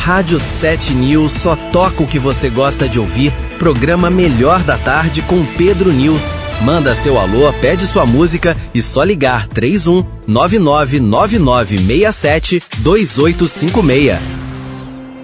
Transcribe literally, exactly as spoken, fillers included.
Rádio sete News só toca o que você gosta de ouvir. Programa Melhor da Tarde com Pedro News. Manda seu alô, pede sua música e só ligar três um nove nove nove nove seis sete dois oito cinco seis.